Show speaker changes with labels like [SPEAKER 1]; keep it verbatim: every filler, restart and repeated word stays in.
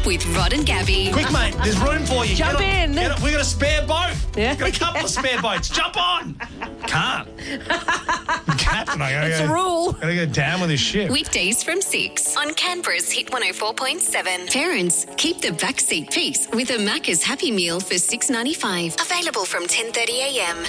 [SPEAKER 1] with Rod and Gabby.
[SPEAKER 2] Quick, mate, there's room for you.
[SPEAKER 3] Jump
[SPEAKER 2] Get on,
[SPEAKER 3] in.
[SPEAKER 2] get on. We've got a spare boat.
[SPEAKER 3] Yeah.
[SPEAKER 2] Got a couple of spare boats. Jump on. Can't. Captain, I gotta
[SPEAKER 3] It's
[SPEAKER 2] go,
[SPEAKER 3] a rule.
[SPEAKER 2] Gotta go down with this ship.
[SPEAKER 1] Weekdays from six on Canberra's Hit one oh four point seven. Parents, keep the backseat peace with a Macca's Happy Meal for six ninety-five. Available from ten thirty a m.